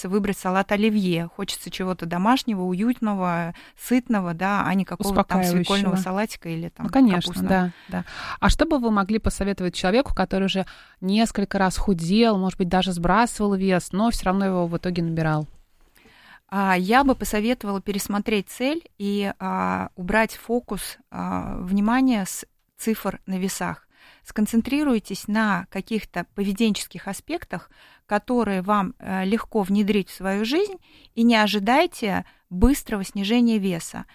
хочется выбрать салат оливье, хочется чего-то домашнего, уютного, сытного, да, а не какого-то там свекольного салатика или там конечно, капустного. Да. А что бы вы могли посоветовать человеку, который уже несколько раз худел, может быть, даже сбрасывал вес, но все равно его в итоге набирал? Я бы посоветовала пересмотреть цель и убрать фокус внимания с цифр на весах. Сконцентрируйтесь на каких-то поведенческих аспектах, которые вам легко внедрить в свою жизнь, и не ожидайте быстрого снижения веса.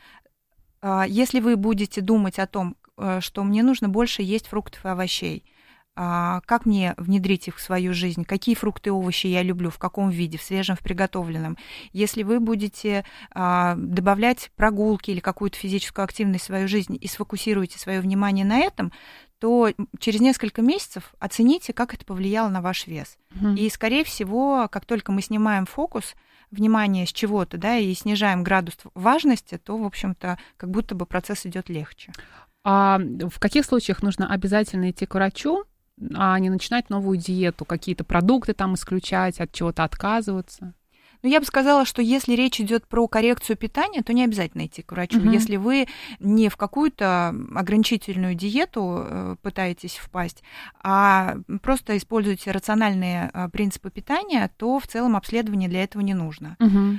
Если вы будете думать о том, что мне нужно больше есть фруктов и овощей, как мне внедрить их в свою жизнь, какие фрукты и овощи я люблю, в каком виде, в свежем, в приготовленном. Если вы будете добавлять прогулки или какую-то физическую активность в свою жизнь и сфокусируете свое внимание на этом, то через несколько месяцев оцените, как это повлияло на ваш вес. И, скорее всего, как только мы снимаем фокус внимания с чего-то, да, и снижаем градус важности, то, в общем-то, как будто бы процесс идет легче. А в каких случаях нужно обязательно идти к врачу, а не начинать новую диету, какие-то продукты там исключать, от чего-то отказываться? Ну, я бы сказала, что если речь идет про коррекцию питания, то не обязательно идти к врачу. Если вы не в какую-то ограничительную диету пытаетесь впасть, а просто используете рациональные принципы питания, то в целом обследование для этого не нужно.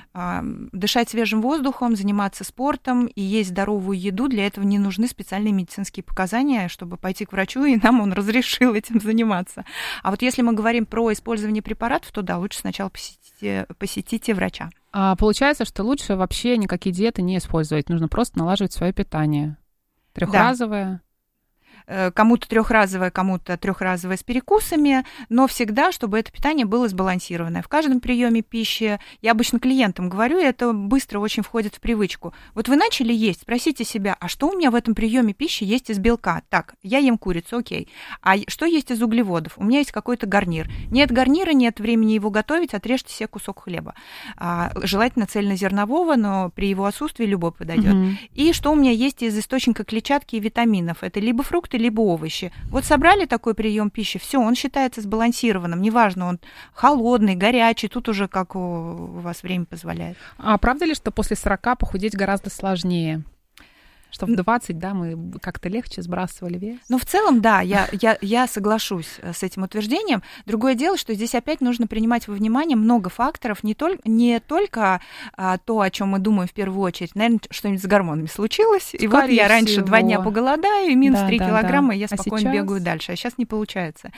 Дышать свежим воздухом, заниматься спортом и есть здоровую еду, для этого не нужны специальные медицинские показания, чтобы пойти к врачу, и нам он разрешил этим заниматься. А вот если мы говорим про использование препаратов, то да, лучше сначала посетите врача. Получается, что лучше вообще никакие диеты не использовать. Нужно просто налаживать свое питание. Трехразовое. Кому-то трехразовое с перекусами, но всегда, чтобы это питание было сбалансированное. В каждом приеме пищи, я обычно клиентам говорю, и это быстро очень входит в привычку. Вот вы начали есть, спросите себя, а что у меня в этом приеме пищи есть из белка? Так, я ем курицу, окей. А что есть из углеводов? У меня есть какой-то гарнир. Нет гарнира, нет времени его готовить, отрежьте себе кусок хлеба. Желательно цельнозернового, но при его отсутствии любой подойдет. И что у меня есть из источника клетчатки и витаминов? Это либо фрукты, либо овощи. Вот собрали такой прием пищи, все, он считается сбалансированным. Неважно, он холодный, горячий, тут уже как у вас время позволяет. А правда ли, что после 40 похудеть гораздо сложнее? Что в 20, да, мы как-то легче сбрасывали вес? Ну, в целом, да, я соглашусь с этим утверждением. Другое дело, что здесь опять нужно принимать во внимание много факторов, не только то, о чем мы думаем в первую очередь. Наверное, что-нибудь с гормонами случилось, Скорее и вот я раньше всего. 2 дня поголодаю, и минус 3 килограмма, и я А спокойно сейчас? бегаю дальше. А сейчас не получается.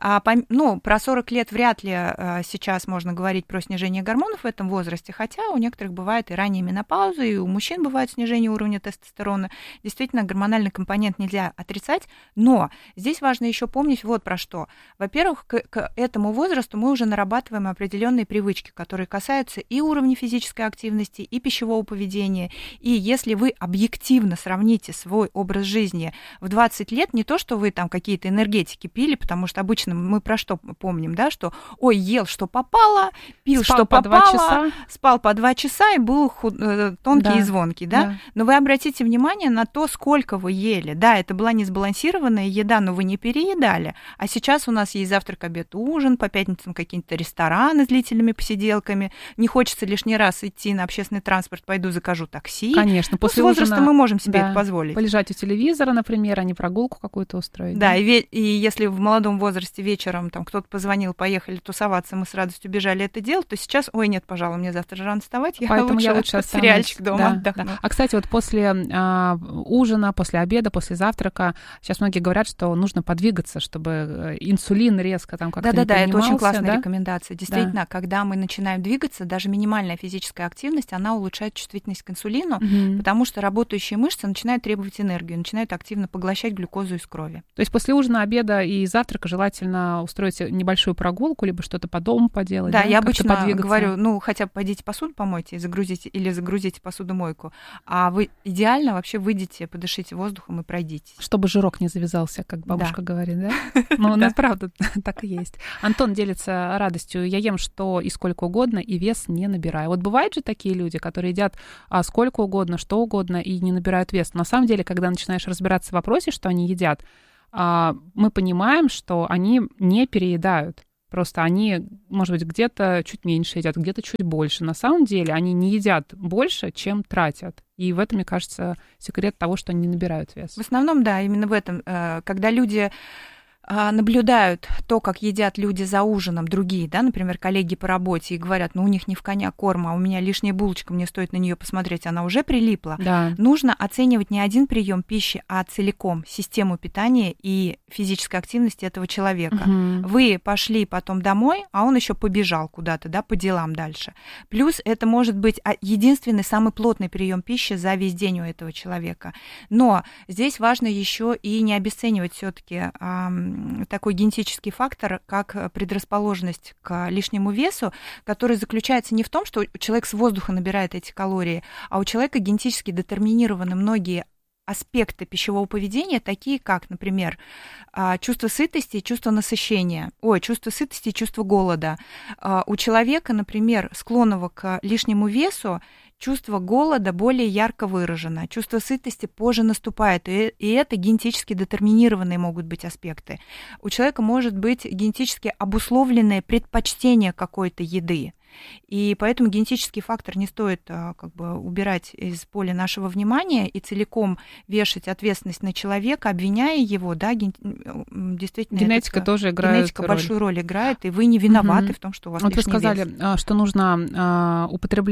Про 40 лет вряд ли сейчас можно говорить про снижение гормонов в этом возрасте, хотя у некоторых бывает и ранняя менопауза, и у мужчин бывает снижение уровня тестостерона. Действительно, гормональный компонент нельзя отрицать, но здесь важно еще помнить вот про что. Во-первых, к этому возрасту мы уже нарабатываем определенные привычки, которые касаются и уровня физической активности, и пищевого поведения. И если вы объективно сравните свой образ жизни в 20 лет, не то, что вы там какие-то энергетики пили, потому что обычно мы про что помним, да, что ой, ел, что попало, пил, спал что по 2 попало, часа. спал по 2 часа и был тонкий и звонкий, да? Но вы обратите внимание на то, сколько вы ели. Да, это была несбалансированная еда, но вы не переедали. А сейчас у нас есть завтрак, обед, ужин, по пятницам какие-то рестораны с длительными посиделками. Не хочется лишний раз идти на общественный транспорт, пойду закажу такси. Конечно, после с возраста ужина, мы можем себе это позволить. Полежать у телевизора, например, а не прогулку какую-то устроить. Да, и если в молодом возрасте вечером там кто-то позвонил, поехали тусоваться, мы с радостью бежали это делать, то сейчас, ой, нет, пожалуй, мне завтра рано вставать, Поэтому я лучше останусь сериальчик дома отдохну. Да. А, кстати, вот после ужина, после обеда, после завтрака, сейчас многие говорят, что нужно подвигаться, чтобы инсулин резко там как-то не поднимался. Это очень классная рекомендация. Действительно, когда мы начинаем двигаться, даже минимальная физическая активность, она улучшает чувствительность к инсулину, потому что работающие мышцы начинают требовать энергию, начинают активно поглощать глюкозу из крови. То есть после ужина, обеда и завтрака желательно устроить небольшую прогулку, либо что-то по дому поделать. Да, я обычно говорю, хотя бы пойдите посуду помойте и загрузите посудомойку, а вы идеально вообще выйдите, подышите воздухом и пройдитесь. Чтобы жирок не завязался, как бабушка говорит, да? Ну, у нас правда так и есть. Антон делится радостью. Я ем что и сколько угодно, и вес не набираю. Вот бывают же такие люди, которые едят сколько угодно, что угодно, и не набирают вес. Но на самом деле, когда начинаешь разбираться в вопросе, что они едят, мы понимаем, что они не переедают. Просто они, может быть, где-то чуть меньше едят, где-то чуть больше. На самом деле они не едят больше, чем тратят. И в этом, мне кажется, секрет того, что они не набирают вес. В основном, да, именно в этом. Когда люди наблюдают то, как едят люди за ужином, другие, да, например, коллеги по работе, и говорят, ну, у них не в коня корм, а у меня лишняя булочка, мне стоит на нее посмотреть, она уже прилипла. Да. Нужно оценивать не один прием пищи, а целиком систему питания и физической активности этого человека. Вы пошли потом домой, а он еще побежал куда-то, да, по делам дальше. Плюс это может быть единственный самый плотный прием пищи за весь день у этого человека. Но здесь важно еще и не обесценивать все-таки такой генетический фактор, как предрасположенность к лишнему весу, который заключается не в том, что человек с воздуха набирает эти калории, а у человека генетически детерминированы многие аспекты пищевого поведения, такие как, например, чувство сытости и чувство насыщения. Чувство сытости и чувство голода. У человека, например, склонного к лишнему весу, чувство голода более ярко выражено, чувство сытости позже наступает, и это генетически детерминированные могут быть аспекты. У человека может быть генетически обусловленное предпочтение какой-то еды. И поэтому генетический фактор не стоит убирать из поля нашего внимания и целиком вешать ответственность на человека, обвиняя его, да, действительно. Генетика тоже играет генетика большую роль играет, и вы не виноваты в том, что у вас лишний вес. Вы сказали, что нужно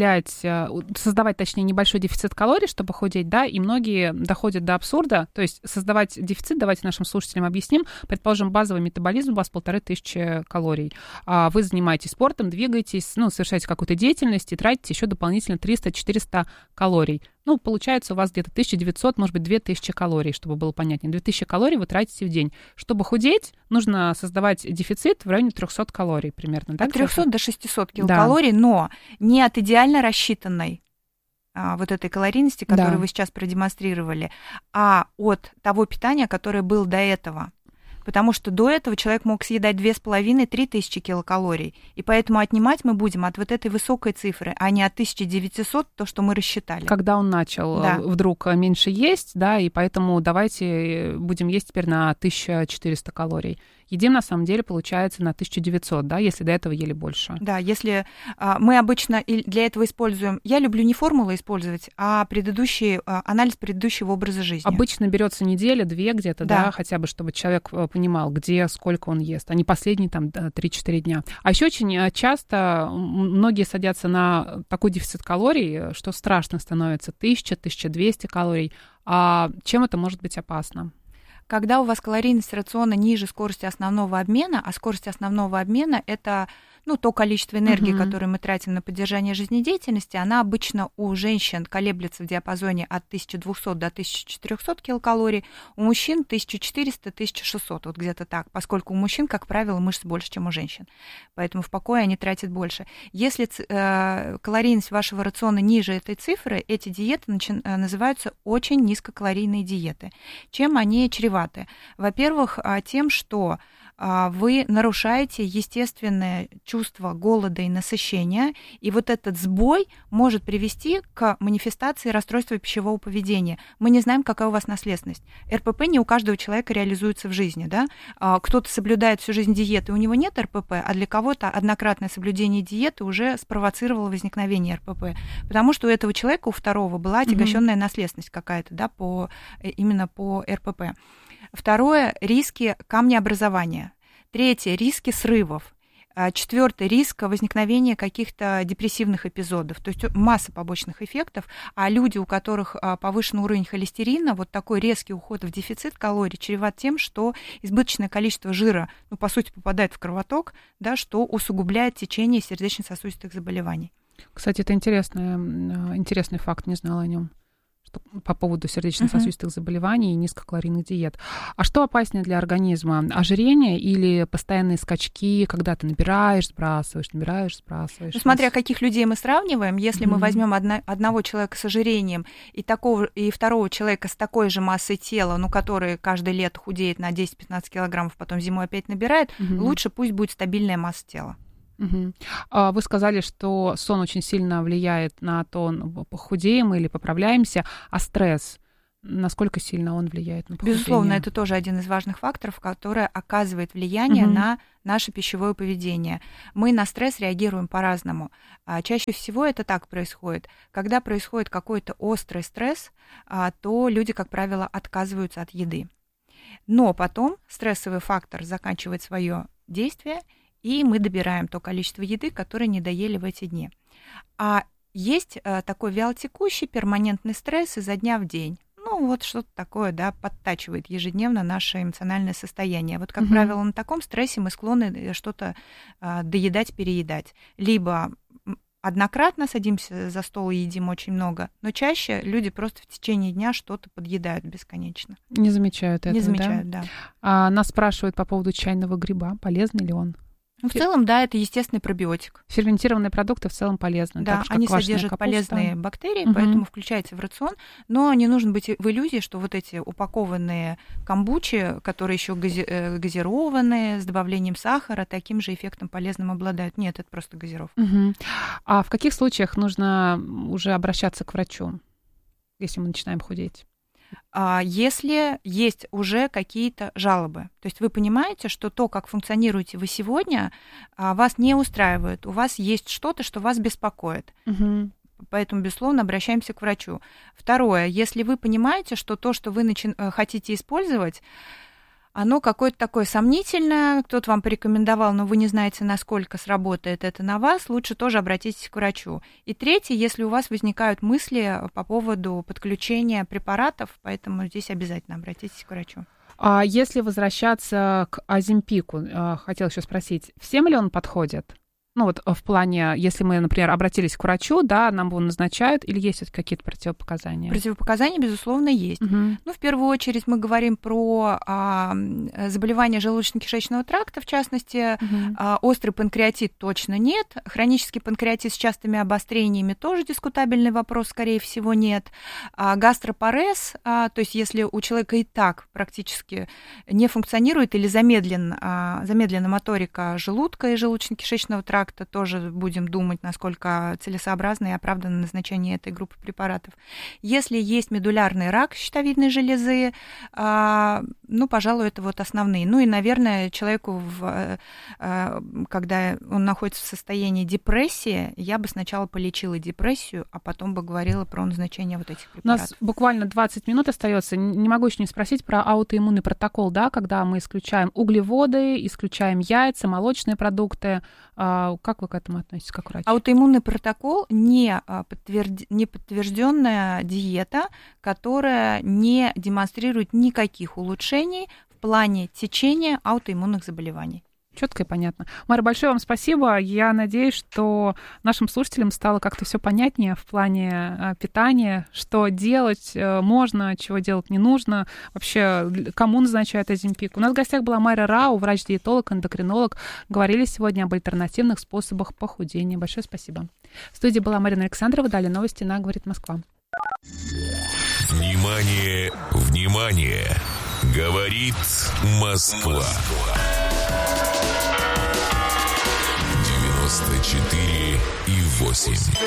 создавать, точнее, небольшой дефицит калорий, чтобы худеть, да, и многие доходят до абсурда, то есть создавать дефицит, давайте нашим слушателям объясним, предположим, базовый метаболизм у вас 1500 калорий, вы занимаетесь спортом, двигаетесь, совершаете какую-то деятельность и тратите еще дополнительно 300-400 калорий. Получается у вас где-то 1900, может быть, 2000 калорий, чтобы было понятнее. 2000 калорий вы тратите в день. Чтобы худеть, нужно создавать дефицит в районе 300 калорий примерно. Да, от 300 до 600 килокалорий, да. Но не от идеально рассчитанной вот этой калорийности, которую вы сейчас продемонстрировали, а от того питания, которое было до этого. Потому что до этого человек мог съедать 2500-3 тысячи килокалорий. И поэтому отнимать мы будем от вот этой высокой цифры, а не от 1900, то, что мы рассчитали. Когда он начал вдруг меньше есть, да, и поэтому давайте будем есть теперь на 1400 калорий. Едим, на самом деле, получается на 1900, да, если до этого ели больше. Да, если мы обычно для этого используем... Я люблю не формулы использовать, а анализ предыдущего образа жизни. Обычно берется неделя-две где-то, да, хотя бы, чтобы человек понимал, где, сколько он ест, а не последние там 3-4 дня. А еще очень часто многие садятся на такой дефицит калорий, что страшно становится. 1000-1200 калорий. А чем это может быть опасно? Когда у вас калорийность рациона ниже скорости основного обмена, а скорость основного обмена – это то количество энергии, которое мы тратим на поддержание жизнедеятельности, она обычно у женщин колеблется в диапазоне от 1200 до 1400 килокалорий, у мужчин 1400-1600, вот где-то так, поскольку у мужчин, как правило, мышц больше, чем у женщин, поэтому в покое они тратят больше. Если калорийность вашего рациона ниже этой цифры, эти диеты называются очень низкокалорийные диеты. Чем они чреваты? Во-первых, тем, что вы нарушаете естественное чувство голода и насыщения, и вот этот сбой может привести к манифестации расстройства пищевого поведения. Мы не знаем, какая у вас наследственность. РПП не у каждого человека реализуется в жизни, да? Кто-то соблюдает всю жизнь диеты, у него нет РПП, а для кого-то однократное соблюдение диеты уже спровоцировало возникновение РПП, потому что у этого человека, у второго, была отягощенная наследственность какая-то, да, именно по РПП. Второе – риски камнеобразования. Третье – риски срывов. Четвертый – риск возникновения каких-то депрессивных эпизодов. То есть масса побочных эффектов. А люди, у которых повышенный уровень холестерина, вот такой резкий уход в дефицит калорий чреват тем, что избыточное количество жира, по сути, попадает в кровоток, да, что усугубляет течение сердечно-сосудистых заболеваний. Кстати, это интересный факт, не знала о нем. По поводу сердечно-сосудистых заболеваний и низкокалорийных диет. А что опаснее для организма? Ожирение или постоянные скачки, когда ты набираешь, сбрасываешь? Смотря каких людей мы сравниваем, если мы возьмем одного человека с ожирением и второго человека с такой же массой тела, который каждое лето худеет на 10-15 килограммов, потом зимой опять набирает, лучше пусть будет стабильная масса тела. Вы сказали, что сон очень сильно влияет на то, похудеем или поправляемся, а стресс? насколько сильно он влияет на похудение? Безусловно, это тоже один из важных факторов, который оказывает влияние на наше пищевое поведение. Мы на стресс реагируем по-разному. Чаще всего это так происходит. Когда происходит какой-то острый стресс, то люди, как правило, отказываются от еды. Но потом стрессовый фактор заканчивает свое действие, и мы добираем то количество еды, которое не доели в эти дни. А есть такой вялотекущий перманентный стресс изо дня в день. Ну, вот что-то такое, да, подтачивает ежедневно наше эмоциональное состояние. Вот, как правило, на таком стрессе мы склонны что-то доедать, переедать. Либо однократно садимся за стол и едим очень много, но чаще люди просто в течение дня что-то подъедают бесконечно. Не замечают этого, Не замечают, да. Нас спрашивают по поводу чайного гриба. Полезный ли он? В целом, да, это естественный пробиотик. Ферментированные продукты в целом полезны. Да, они содержат полезные бактерии, поэтому включайте в рацион. Но не нужно быть в иллюзии, что вот эти упакованные камбучи, которые еще газированные, с добавлением сахара, таким же эффектом полезным обладают. Нет, это просто газировка. А в каких случаях нужно уже обращаться к врачу, если мы начинаем худеть? Если есть уже какие-то жалобы. То есть вы понимаете, что то, как функционируете вы сегодня, вас не устраивает. У вас есть что-то, что вас беспокоит. Поэтому, безусловно, обращаемся к врачу. Второе, если вы понимаете, что то, что вы хотите использовать, оно какое-то такое сомнительное, кто-то вам порекомендовал, но вы не знаете, насколько сработает это на вас, лучше тоже обратитесь к врачу. И третье, если у вас возникают мысли по поводу подключения препаратов, поэтому здесь обязательно обратитесь к врачу. А если возвращаться к Оземпику, хотела еще спросить, всем ли он подходит? Ну вот в плане, если мы, например, обратились к врачу, да, нам его назначают, или есть какие-то противопоказания? Противопоказания, безусловно, есть. Ну, в первую очередь мы говорим про заболевания желудочно-кишечного тракта, в частности, острый панкреатит точно нет, хронический панкреатит с частыми обострениями тоже дискутабельный вопрос, скорее всего, нет. Гастропарез, то есть если у человека и так практически не функционирует или замедлена моторика желудка и желудочно-кишечного тракта, тоже будем думать, насколько целесообразно и оправданно назначение этой группы препаратов. Если есть медулярный рак щитовидной железы, ну, пожалуй, это вот основные. Ну и, наверное, человеку, когда он находится в состоянии депрессии, я бы сначала полечила депрессию, а потом бы говорила про назначение вот этих препаратов. У нас буквально 20 минут остается. Не могу еще не спросить про аутоиммунный протокол, да, когда мы исключаем углеводы, исключаем яйца, молочные продукты. Как вы к этому относитесь, как врач? Аутоиммунный протокол не подтвержденная диета, которая не демонстрирует никаких улучшений в плане течения аутоиммунных заболеваний. Четко и понятно. Майра, большое вам спасибо. Я надеюсь, что нашим слушателям стало как-то все понятнее в плане питания, что делать можно, чего делать не нужно, вообще кому назначают Оземпик. У нас в гостях была Майра Рау, врач-диетолог, эндокринолог. Говорили сегодня об альтернативных способах похудения. Большое спасибо. В студии была Марина Александрова. Далее новости на «Говорит Москва». Внимание, внимание! Говорит Москва. 94,8.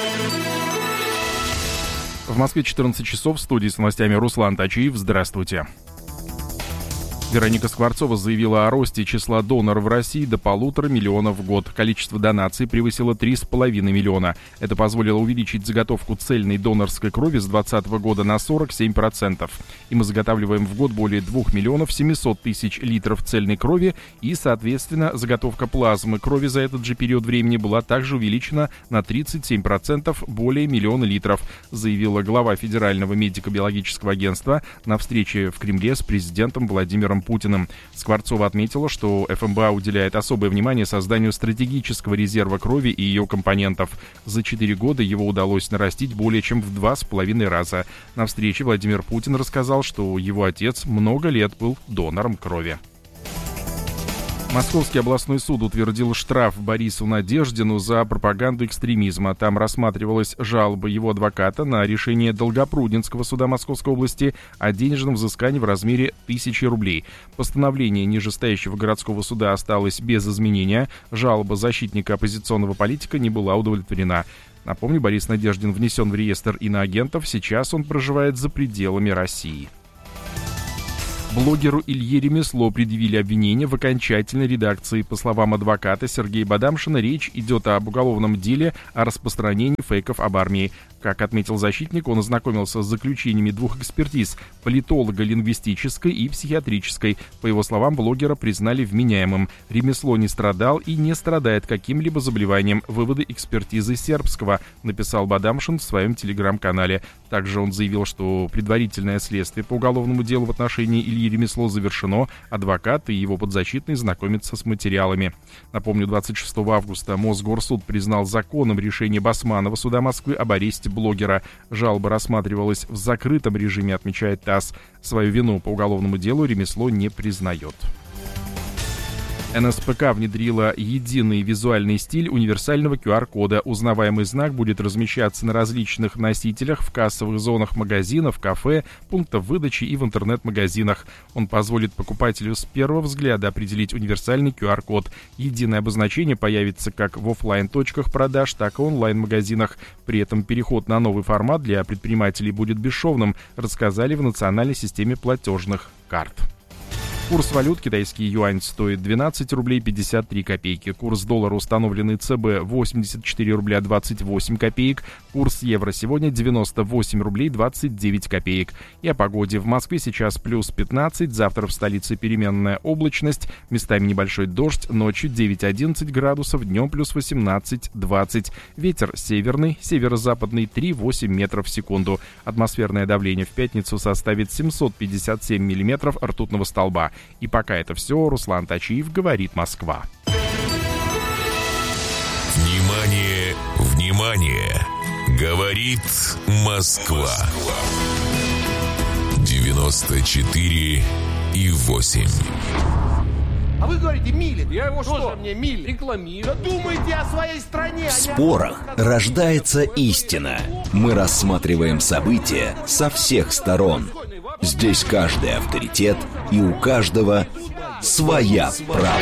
В Москве 14 часов, в студии с новостями Руслан Тачиев. Здравствуйте. Вероника Скворцова заявила о росте числа доноров в России до 1,5 миллиона в год. Количество донаций превысило 3,5 миллиона. Это позволило увеличить заготовку цельной донорской крови с 2020 года на 47%. И мы заготавливаем в год более 2 миллионов 700 тысяч литров цельной крови, и, соответственно, заготовка плазмы крови за этот же период времени была также увеличена на 37%, более миллиона литров, заявила глава Федерального медико-биологического агентства на встрече в Кремле с президентом Владимиром Путиным. Скворцова отметила, что ФМБА уделяет особое внимание созданию стратегического резерва крови и ее компонентов. За 4 года его удалось нарастить более чем в 2,5 раза. На встрече Владимир Путин рассказал, что его отец много лет был донором крови. Московский областной суд утвердил штраф Борису Надеждину за пропаганду экстремизма. Там рассматривалась жалоба его адвоката на решение Долгопрудненского суда Московской области о денежном взыскании в размере 1000 рублей. Постановление нижестоящего городского суда осталось без изменения. Жалоба защитника оппозиционного политика не была удовлетворена. Напомню, Борис Надеждин внесен в реестр иноагентов. Сейчас он проживает за пределами России. Блогеру Илье Ремесло предъявили обвинение в окончательной редакции. По словам адвоката Сергея Бадамшина, речь идет об уголовном деле о распространении фейков об армии. Как отметил защитник, он ознакомился с заключениями двух экспертиз – политолога лингвистической и психиатрической. По его словам, блогера признали вменяемым. Ремесло не страдал и не страдает каким-либо заболеванием. Выводы экспертизы сербского, написал Бадамшин в своем телеграм-канале. Также он заявил, что предварительное следствие по уголовному делу в отношении Ильи Ремесло завершено. Адвокат и его подзащитный знакомятся с материалами. Напомню, 26 августа Мосгорсуд признал законным решение Басманова суда Москвы об аресте блогера. Жалоба рассматривалась в закрытом режиме, отмечает ТАСС. Свою вину по уголовному делу Ремесло не признает. НСПК внедрила единый визуальный стиль универсального QR-кода. Узнаваемый знак будет размещаться на различных носителях в кассовых зонах магазинов, кафе, пунктах выдачи и в интернет-магазинах. Он позволит покупателю с первого взгляда определить универсальный QR-код. Единое обозначение появится как в офлайн-точках продаж, так и онлайн-магазинах. При этом переход на новый формат для предпринимателей будет бесшовным, рассказали в национальной системе платежных карт. Курс валют: китайский юань стоит 12 рублей 53 копейки. Курс доллара, установленный ЦБ, 84 рубля 28 копеек. Курс евро сегодня 98 рублей 29 копеек. И о погоде. В Москве сейчас плюс 15, завтра в столице переменная облачность, местами небольшой дождь, ночью 9-11 градусов, днем плюс 18-20. Ветер северный, северо-западный 3-8 метров в секунду. Атмосферное давление в пятницу составит 757 миллиметров ртутного столба. И пока это все. Руслан Тачиев, говорит Москва. Внимание, внимание! Говорит Москва. 94,8. А вы говорите, милит. Я его что? Мне милит. Рекламирую. Думайте о своей стране. В спорах рождается истина. Мы рассматриваем события со всех сторон. Здесь каждый авторитет, и у каждого своя правда.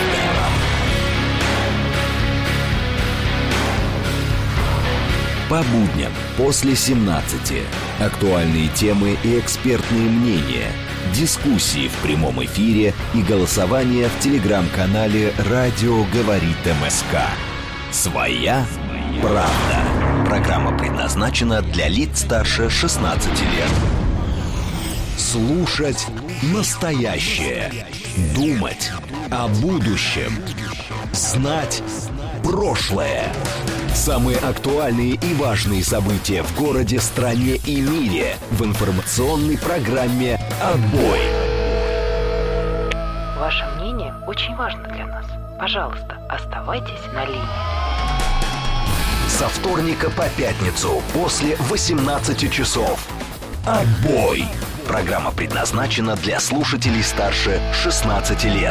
По будням после 17. Актуальные темы и экспертные мнения. Дискуссии в прямом эфире и голосование в телеграм-канале «Радио говорит МСК». Своя правда. Программа предназначена для лиц старше 16 лет. Слушать настоящее. Думать о будущем. Знать прошлое. Самые актуальные и важные события в городе, стране и мире в информационной программе «Отбой». Ваше мнение очень важно для нас. Пожалуйста, оставайтесь на линии. Со вторника по пятницу после 18 часов. «Отбой». Программа предназначена для слушателей старше 16 лет.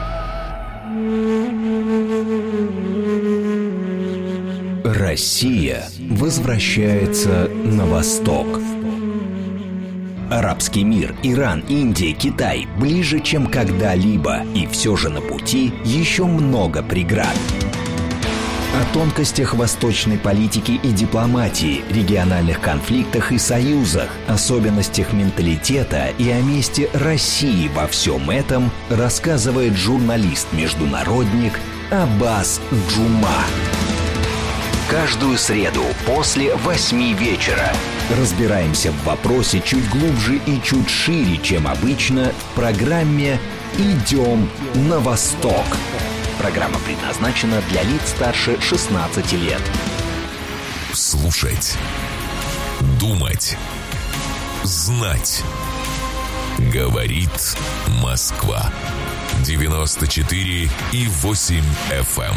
Россия возвращается на восток. Арабский мир, Иран, Индия, Китай ближе, чем когда-либо. И все же на пути еще много преград. О тонкостях восточной политики и дипломатии, региональных конфликтах и союзах, особенностях менталитета и о месте России во всем этом рассказывает журналист-международник Аббас Джума. Каждую среду после 8 вечера разбираемся в вопросе чуть глубже и чуть шире, чем обычно, в программе «Идем на восток». Программа предназначена для лиц старше 16 лет. Слушать, думать, знать. Говорит Москва. 94,8 FM.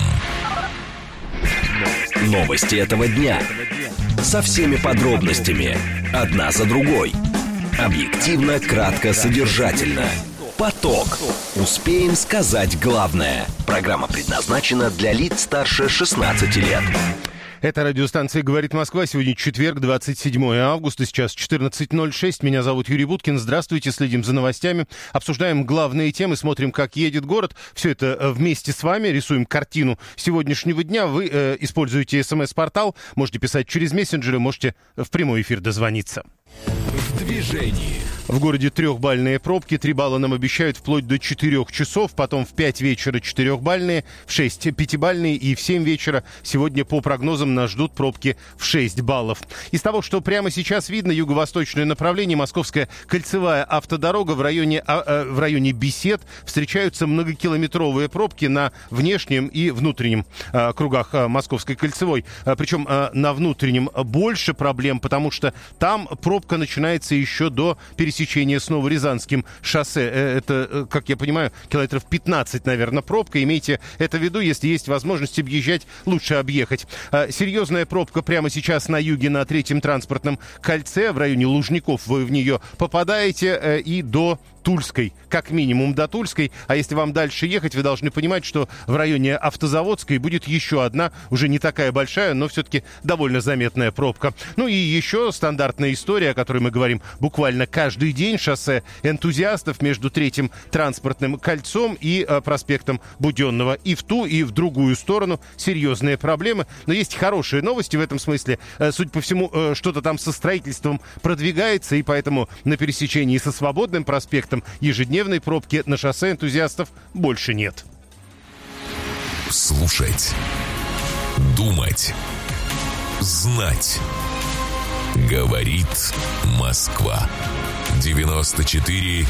Новости этого дня. Со всеми подробностями. Одна за другой. Объективно, кратко, содержательно. Поток. Успеем сказать главное. Программа предназначена для лиц старше 16 лет. Это радиостанция «Говорит Москва». Сегодня четверг, 27 августа, сейчас 14:06. Меня зовут Юрий Буткин. Здравствуйте, следим за новостями, обсуждаем главные темы, смотрим, как едет город. Все это вместе с вами, рисуем картину сегодняшнего дня. Вы используете СМС-портал, можете писать через мессенджеры, можете в прямой эфир дозвониться. В движении. В городе 3-бальные пробки. 3 балла нам обещают вплоть до 4 часов. Потом в 5 вечера 4-бальные, в 6 5-бальные и в 7 вечера сегодня по прогнозам нас ждут пробки в 6 баллов. Из того, что прямо сейчас видно, юго-восточное направление, Московская кольцевая автодорога в районе Бесед. Встречаются многокилометровые пробки на внешнем и внутреннем кругах Московской кольцевой. Причем на внутреннем больше проблем, потому что там пробка начинается еще до пересечения с Новорязанским шоссе. Это, как я понимаю, километров 15, наверное, пробка. Имейте это в виду, если есть возможность объезжать, лучше объехать. Серьезная пробка прямо сейчас на юге, на 3-м транспортном кольце. В районе Лужников вы в нее попадаете и до Тульской, как минимум до Тульской. А если вам дальше ехать, вы должны понимать, что в районе Автозаводской будет еще одна, уже не такая большая, но все-таки довольно заметная пробка. Ну и еще стандартная история, о которой мы говорим буквально каждый день. Шоссе Энтузиастов между 3-м транспортным кольцом и проспектом Буденного. И в ту, и в другую сторону серьезные проблемы. Но есть хорошие новости в этом смысле. Судя по всему, что-то там со строительством продвигается, и поэтому на пересечении со Свободным проспектом ежедневной пробки на шоссе Энтузиастов больше нет. Слушать, думать, знать. Говорит Москва. 94,8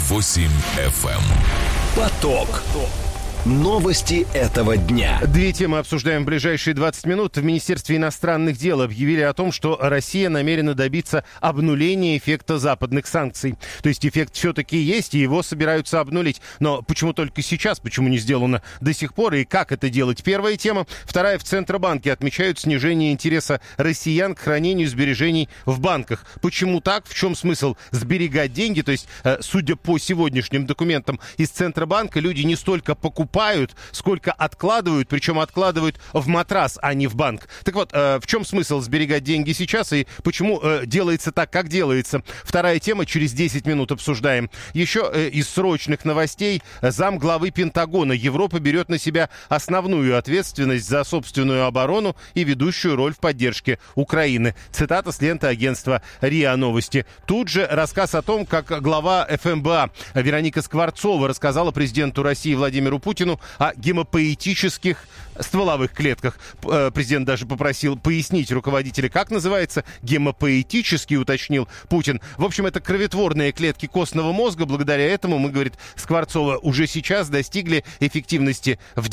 FM. Поток. Новости этого дня. 2 темы обсуждаем в ближайшие 20 минут. В Министерстве иностранных дел объявили о том, что Россия намерена добиться обнуления эффекта западных санкций. То есть эффект все-таки есть, и его собираются обнулить. Но почему только сейчас? Почему не сделано до сих пор? И как это делать? Первая тема. Вторая. В Центробанке отмечают снижение интереса россиян к хранению сбережений в банках. Почему так? В чем смысл сберегать деньги? То есть, судя по сегодняшним документам из Центробанка, люди не столько покупают, сколько откладывают, причем откладывают в матрас, а не в банк. Так вот, в чем смысл сберегать деньги сейчас и почему делается так, как делается? Вторая тема, через 10 минут обсуждаем. Еще из срочных новостей. Замглавы Пентагона. Европа берет на себя основную ответственность за собственную оборону и ведущую роль в поддержке Украины. Цитата с ленты агентства РИА Новости. Тут же рассказ о том, как глава ФМБА Вероника Скворцова рассказала президенту России Владимиру Путину о гемопоэтических стволовых клетках. Президент даже попросил пояснить руководителя, как называется. Гемопоэтический, уточнил Путин. В общем, это кроветворные клетки костного мозга. Благодаря этому, мы, говорит Скворцова, уже сейчас достигли эффективности в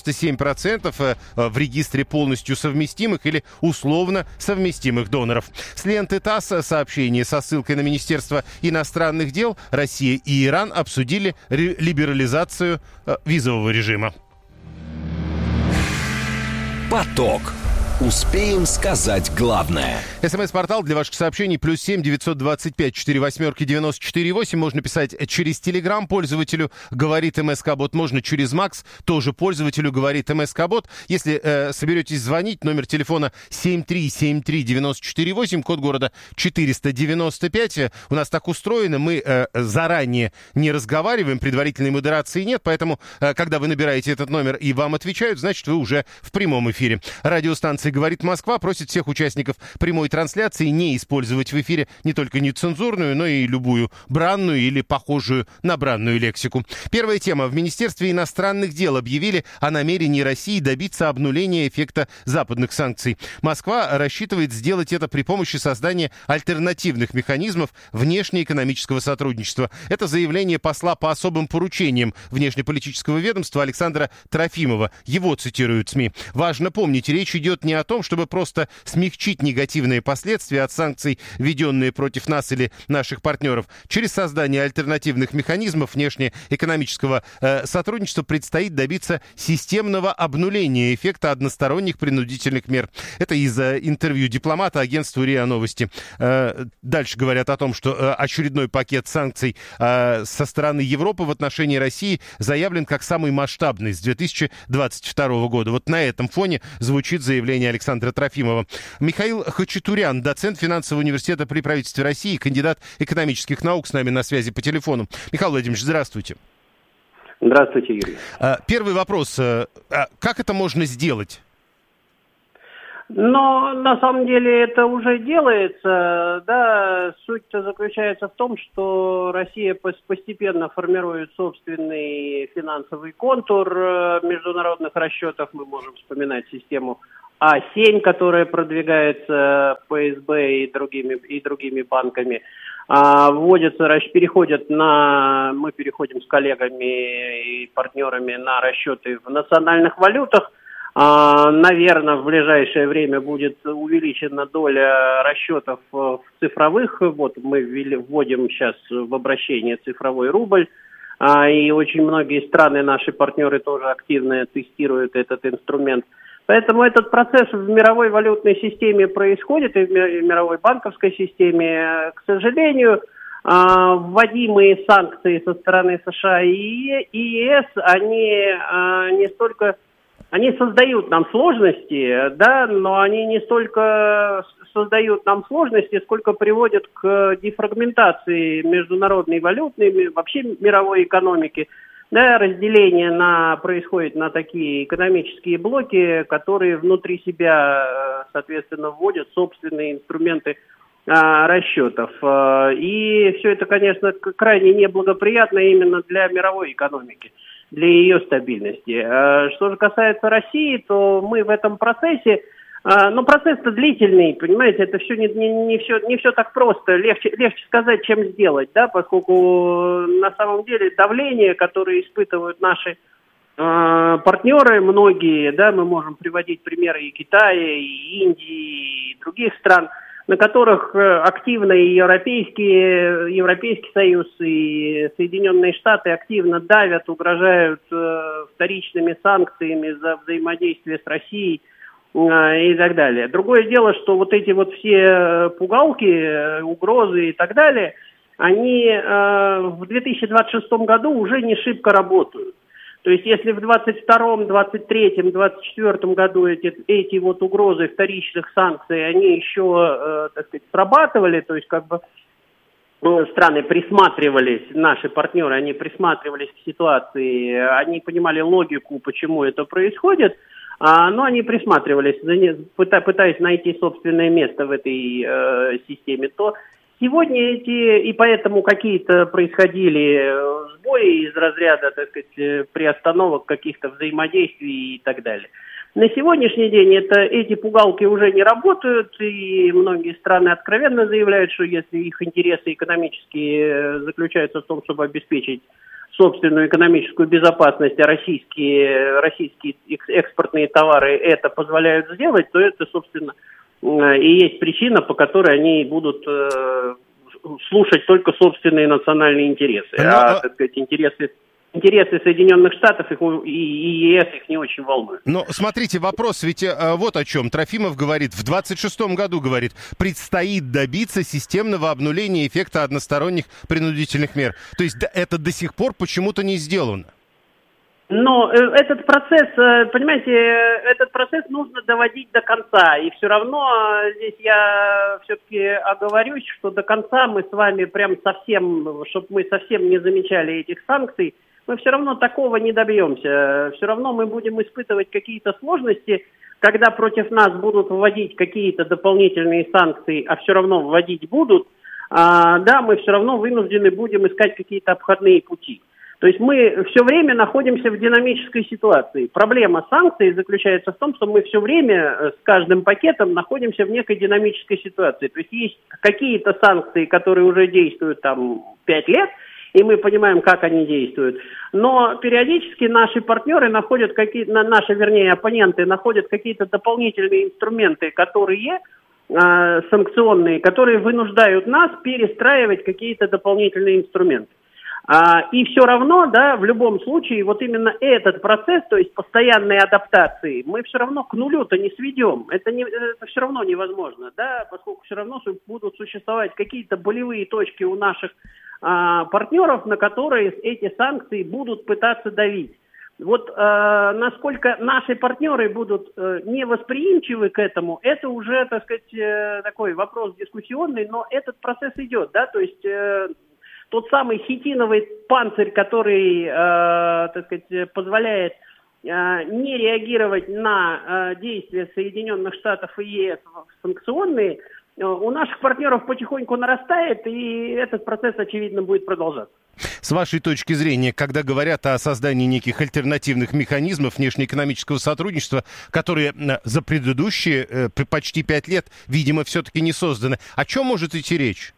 97% в регистре полностью совместимых или условно совместимых доноров. С ленты ТАСС сообщение со ссылкой на Министерство иностранных дел. Россия и Иран обсудили либерализацию визового режима. Поток. Успеем сказать главное. СМС-портал для ваших сообщений +7 925 48 94 8. Можно писать через Телеграм пользователю «Говорит МСК-бот». Можно через Макс, тоже пользователю «Говорит МСК-бот». Если соберетесь звонить, номер телефона 7373948, код города 495. У нас так устроено, мы заранее не разговариваем, предварительной модерации нет, поэтому, когда вы набираете этот номер и вам отвечают, значит, вы уже в прямом эфире. Радиостанция «Говорит Москва» просит всех участников прямой трансляции не использовать в эфире не только нецензурную, но и любую бранную или похожую на бранную лексику. Первая тема. В Министерстве иностранных дел объявили о намерении России добиться обнуления эффекта западных санкций. Москва рассчитывает сделать это при помощи создания альтернативных механизмов внешнеэкономического сотрудничества. Это заявление посла по особым поручениям внешнеполитического ведомства Александра Трофимова. Его цитируют СМИ. Важно помнить, речь идет не о том, чтобы просто смягчить негативные последствия от санкций, введенные против нас или наших партнеров. Через создание альтернативных механизмов внешнеэкономического сотрудничества предстоит добиться системного обнуления эффекта односторонних принудительных мер. Это из интервью дипломата агентству РИА Новости. Дальше говорят о том, что очередной пакет санкций со стороны Европы в отношении России заявлен как самый масштабный с 2022 года. Вот на этом фоне звучит заявление мнение Александра Трофимова. Михаил Хачатурян, доцент финансового университета при правительстве России, кандидат экономических наук, с нами на связи по телефону. Михаил Владимирович, здравствуйте. Здравствуйте, Юрий. Первый вопрос. Как это можно сделать? Но на самом деле это уже делается, да, суть-то заключается в том, что Россия постепенно формирует собственный финансовый контур международных расчетов. Мы можем вспоминать систему А7, которая продвигается ФСБ и другими банками. Мы переходим с коллегами и партнерами на расчеты в национальных валютах. Наверное, в ближайшее время будет увеличена доля расчетов в цифровых. Вот мы вводим сейчас в обращение цифровой рубль. И очень многие страны, наши партнеры, тоже активно тестируют этот инструмент. Поэтому этот процесс в мировой валютной системе происходит, и в мировой банковской системе. К сожалению, вводимые санкции со стороны США и ЕС, они создают нам сложности, да, но они не столько создают нам сложности, сколько приводят к дефрагментации международной валютной, вообще мировой экономики. Да, разделение происходит на такие экономические блоки, которые внутри себя, соответственно, вводят собственные инструменты расчетов. И все это, конечно, крайне неблагоприятно именно для мировой экономики, для ее стабильности. Что же касается России, то мы в этом процессе, но процесс-то длительный, понимаете, это все не все так просто, легче сказать, чем сделать, да, поскольку на самом деле давление, которое испытывают наши партнеры, многие, да, мы можем приводить примеры и Китая, и Индии, и других стран, на которых активно и Европейский Союз, и Соединенные Штаты активно давят, угрожают вторичными санкциями за взаимодействие с Россией и так далее. Другое дело, что вот эти вот все пугалки, угрозы и так далее, они в 2026 году уже не шибко работают. То есть если в 2022, 2023, 2024 году эти вот угрозы вторичных санкций, они еще, так сказать, срабатывали, то есть как бы страны присматривались, наши партнеры, они присматривались к ситуации, они понимали логику, почему это происходит, но они присматривались, пытаясь найти собственное место в этой системе, то сегодня и поэтому какие-то происходили сбои из разряда, так сказать, приостановок каких-то взаимодействий и так далее. На сегодняшний день эти пугалки уже не работают, и многие страны откровенно заявляют, что если их интересы экономические заключаются в том, чтобы обеспечить собственную экономическую безопасность, а российские экспортные товары это позволяют сделать, то это, собственно, и есть причина, по которой они будут слушать только собственные национальные интересы. Так сказать, интересы Соединенных Штатов и ЕС их не очень волнуют. Но смотрите, вопрос ведь вот о чем. Трофимов говорит, в 26-м году, говорит, предстоит добиться системного обнуления эффекта односторонних принудительных мер. То есть это до сих пор почему-то не сделано. Но этот процесс, понимаете, этот процесс нужно доводить до конца. И все равно здесь я все-таки оговорюсь, что до конца мы с вами прям совсем, чтобы мы совсем не замечали этих санкций, мы все равно такого не добьемся. Все равно мы будем испытывать какие-то сложности, когда против нас будут вводить какие-то дополнительные санкции, а все равно вводить будут. Да, мы все равно вынуждены будем искать какие-то обходные пути. То есть мы все время находимся в динамической ситуации. Проблема санкций заключается в том, что мы все время с каждым пакетом находимся в некой динамической ситуации. То есть есть какие-то санкции, которые уже действуют там 5 лет, и мы понимаем, как они действуют. Но периодически наши партнеры находят оппоненты находят какие-то дополнительные инструменты, которые санкционные, которые вынуждают нас перестраивать какие-то дополнительные инструменты. И все равно, да, в любом случае, вот именно этот процесс, то есть постоянной адаптации, мы все равно к нулю-то не сведем. Это все равно невозможно, да, поскольку все равно будут существовать какие-то болевые точки у наших партнеров, на которые эти санкции будут пытаться давить. Вот насколько наши партнеры будут невосприимчивы к этому, это уже, так сказать, такой вопрос дискуссионный, но этот процесс идет, да, то есть тот самый хитиновый панцирь, который, так сказать, позволяет не реагировать на действия Соединенных Штатов и ЕС санкционные, у наших партнеров потихоньку нарастает, и этот процесс, очевидно, будет продолжаться. С вашей точки зрения, когда говорят о создании неких альтернативных механизмов внешнеэкономического сотрудничества, которые за предыдущие почти 5 лет, видимо, все-таки не созданы, о чем может идти речь?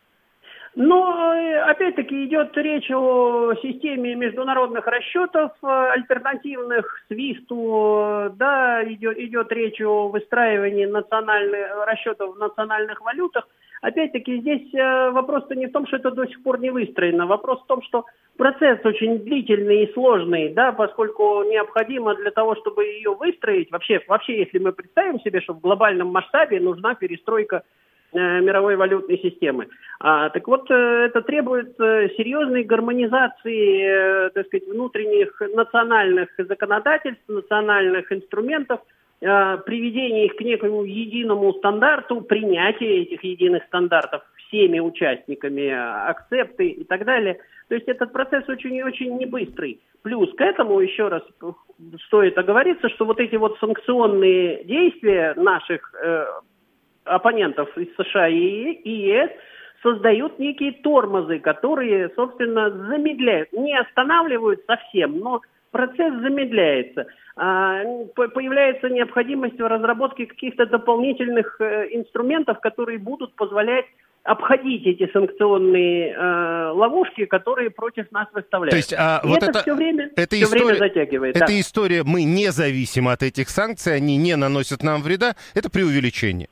Но, опять-таки, идет речь о системе международных расчетов, альтернативных СВИФТу, да, идет речь о выстраивании расчетов в национальных валютах. Опять-таки, здесь вопрос-то не в том, что это до сих пор не выстроено. Вопрос в том, что процесс очень длительный и сложный, да, поскольку необходимо для того, чтобы ее выстроить, вообще, если мы представим себе, что в глобальном масштабе нужна перестройка мировой валютной системы. Так вот, это требует серьезной гармонизации, так сказать, внутренних национальных законодательств, национальных инструментов, приведения их к некому единому стандарту, принятия этих единых стандартов всеми участниками, акцепты и так далее. То есть этот процесс очень-очень небыстрый. Плюс к этому, еще раз стоит оговориться, что вот эти вот санкционные действия наших оппонентов из США и ЕС создают некие тормозы, которые, собственно, замедляют, не останавливают совсем, но процесс замедляется. Появляется необходимость в разработке каких-то дополнительных инструментов, которые будут позволять обходить эти санкционные ловушки, которые против нас выставляют. То есть, вот это все время затягивает. Эта история, мы не зависим от этих санкций, они не наносят нам вреда, это преувеличение.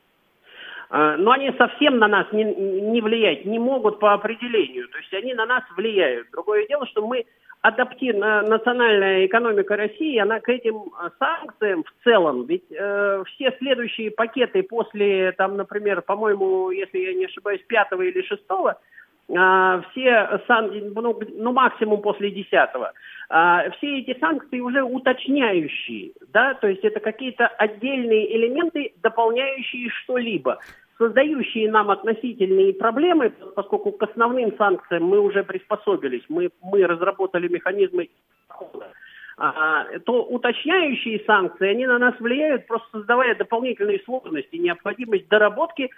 Но они совсем на нас не влиять не могут по определению. То есть они на нас влияют. Другое дело, что мы национальная экономика России, она к этим санкциям в целом, ведь все следующие пакеты после, там, например, по-моему, если я не ошибаюсь, 5-го или 6-го, максимум после 10-го, все эти санкции уже уточняющие, да, то есть это какие-то отдельные элементы, дополняющие что-либо, создающие нам относительные проблемы, поскольку к основным санкциям мы уже приспособились, мы разработали механизмы подхода, то уточняющие санкции, они на нас влияют, просто создавая дополнительные сложности, необходимость доработки,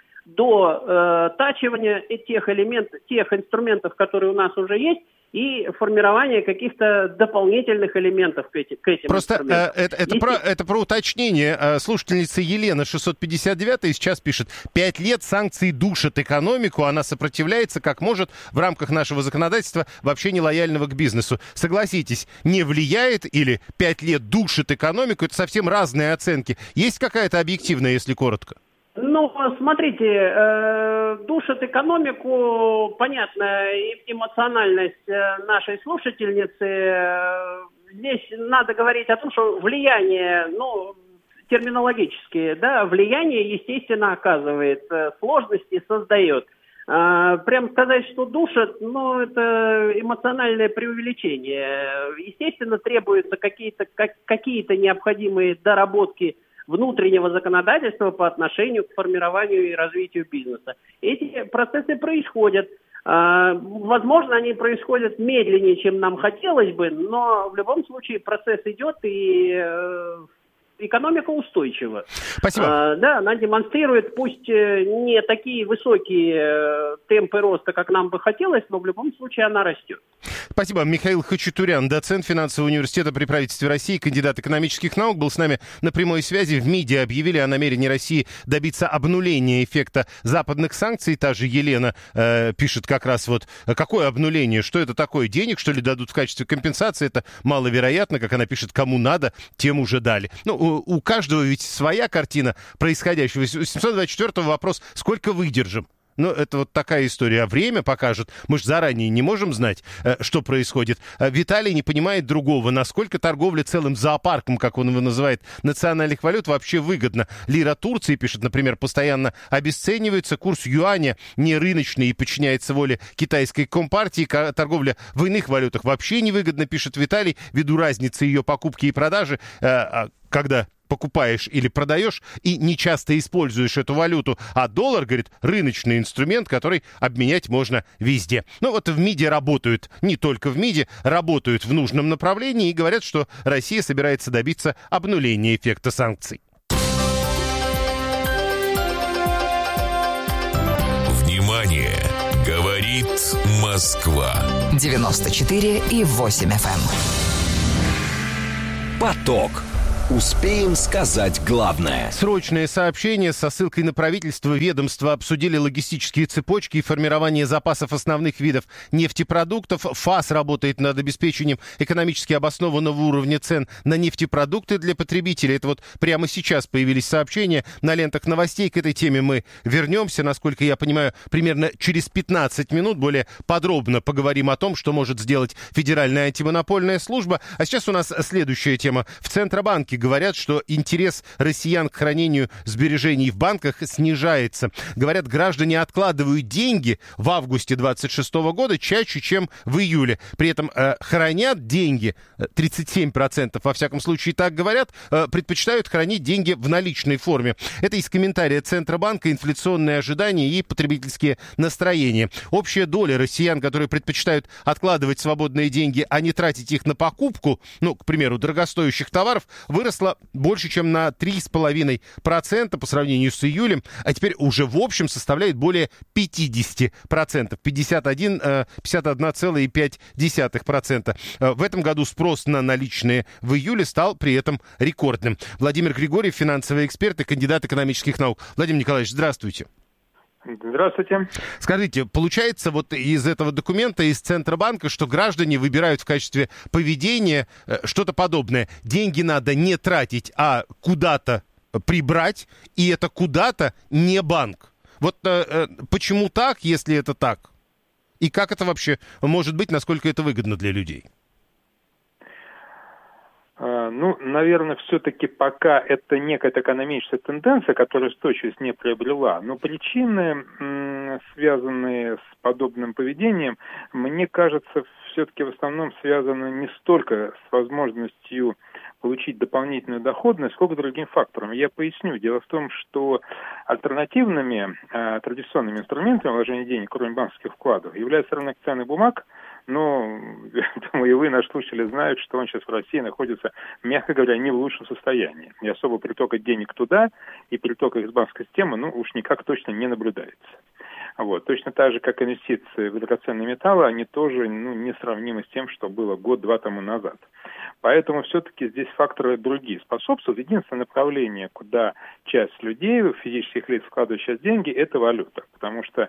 дотачивания тех инструментов, которые у нас уже есть, и формирование каких-то дополнительных элементов к этим просто инструментам. Это про уточнение. Слушательница Елена 659 сейчас пишет: 5 лет санкции душат экономику, она сопротивляется как может в рамках нашего законодательства, вообще не лояльного к бизнесу. Согласитесь, не влияет или 5 лет душит экономику, это совсем разные оценки. Есть какая-то объективная, если коротко? Ну, смотрите, душит экономику, понятно, эмоциональность нашей слушательницы. Здесь надо говорить о том, что влияние, терминологически, да, влияние, естественно, оказывает, сложности создает. Прям сказать, что душат, это эмоциональное преувеличение. Естественно, требуются какие-то необходимые доработки внутреннего законодательства по отношению к формированию и развитию бизнеса. Эти процессы происходят. Возможно, они происходят медленнее, чем нам хотелось бы, но в любом случае процесс идет, и экономика устойчива. Спасибо. Да, она демонстрирует, пусть не такие высокие темпы роста, как нам бы хотелось, но в любом случае она растет. Спасибо. Михаил Хачатурян, доцент финансового университета при правительстве России, кандидат экономических наук, был с нами на прямой связи. В МИДе объявили о намерении России добиться обнуления эффекта западных санкций. Та же Елена пишет как раз какое обнуление, что это такое, денег, что ли, дадут в качестве компенсации? Это маловероятно, как она пишет, кому надо, тем уже дали. У каждого ведь своя картина происходящего. 724 вопрос: сколько выдержим? Ну, это вот такая история. А время покажет. Мы же заранее не можем знать, что происходит. Виталий не понимает другого. Насколько торговля целым зоопарком, как он его называет, национальных валют вообще выгодна. Лира Турции, пишет, например, постоянно обесценивается. Курс юаня не рыночный и подчиняется воле китайской компартии. Торговля в иных валютах вообще невыгодна, пишет Виталий, ввиду разницы ее покупки и продажи, когда покупаешь или продаешь и не часто используешь эту валюту. А доллар, говорит, рыночный инструмент, который обменять можно везде. Ну вот в МИДе работают, не только в МИДе, работают в нужном направлении и говорят, что Россия собирается добиться обнуления эффекта санкций. Внимание! Говорит Москва. 94,8 FM. Поток. Успеем сказать главное. Срочное сообщение со ссылкой на правительство. Ведомства обсудили логистические цепочки и формирование запасов основных видов нефтепродуктов. ФАС работает над обеспечением экономически обоснованного уровня цен на нефтепродукты для потребителей. Это вот прямо сейчас появились сообщения на лентах новостей. К этой теме мы вернемся. Насколько я понимаю, примерно через 15 минут более подробно поговорим о том, что может сделать Федеральная антимонопольная служба. А сейчас у нас следующая тема. В Центробанке говорят, что интерес россиян к хранению сбережений в банках снижается. Говорят, граждане откладывают деньги в августе 2026 года чаще, чем в июле. При этом хранят деньги, 37%, во всяком случае так говорят, предпочитают хранить деньги в наличной форме. Это из комментария Центробанка «Инфляционные ожидания и потребительские настроения». Общая доля россиян, которые предпочитают откладывать свободные деньги, а не тратить их на покупку, ну, к примеру, дорогостоящих товаров, выросла больше, чем на 3,5% по сравнению с июлем, а теперь уже в общем составляет более 50%, 51,5%. В этом году спрос на наличные в июле стал при этом рекордным. Владимир Григорьев, финансовый эксперт и кандидат экономических наук. Владимир Николаевич, здравствуйте. Здравствуйте. Скажите, получается вот из этого документа, из Центробанка, что граждане выбирают в качестве поведения что-то подобное. Деньги надо не тратить, а куда-то прибрать, и это куда-то не банк. Вот почему так, если это так? И как это вообще может быть, насколько это выгодно для людей? Ну, наверное, все-таки пока это некая экономическая тенденция, которая устойчивость не приобрела. Но причины, связанные с подобным поведением, мне кажется, все-таки в основном связаны не столько с возможностью получить дополнительную доходность, сколько другим фактором. Я поясню. Дело в том, что альтернативными традиционными инструментами вложения денег, кроме банковских вкладов, является рынок ценных бумаг. Но, думаю, и вы, наши слушатели, знают, что он сейчас в России находится, мягко говоря, не в лучшем состоянии. И особо притока денег туда и притока из банковской системы, ну, уж никак точно не наблюдается. Вот. Точно так же, как инвестиции в драгоценные металлы, они тоже несравнимы с тем, что было год-два тому назад. Поэтому все-таки здесь факторы другие способствуют. Единственное направление, куда часть людей, физических лиц, вкладывают сейчас деньги, это валюта. Потому что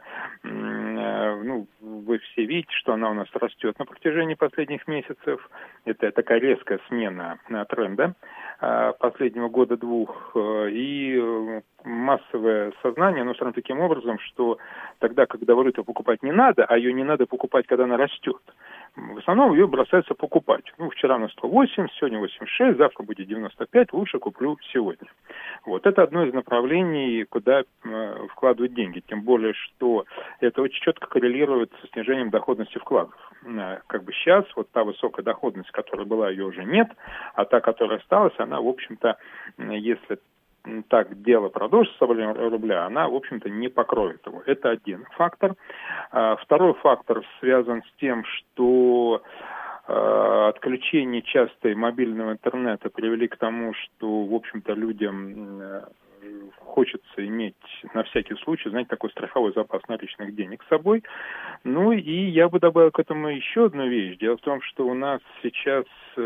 вы все видите, что она у нас растет на протяжении последних месяцев. Это такая резкая смена тренда последнего года-двух. И массовое сознание, оно устроено таким образом, что тогда, когда валюту покупать не надо, а ее не надо покупать, когда она растет, в основном ее бросаются покупать. Вчера на 108, сегодня 86, завтра будет 95, лучше куплю сегодня. Вот это одно из направлений, куда вкладывают деньги. Тем более, что это очень четко коррелирует со снижением доходности вкладов. Как бы сейчас вот та высокая доходность, которая была, ее уже нет, а та, которая осталась, она, в общем-то, если так дело продолжится с объемом рубля, она, в общем-то, не покроет его. Это один фактор. Второй фактор связан с тем, что отключение частой мобильного интернета привели к тому, что, в общем-то, людям хочется иметь на всякий случай, знаете, такой страховой запас наличных денег с собой. Ну и я бы добавил к этому еще одну вещь. Дело в том, что у нас сейчас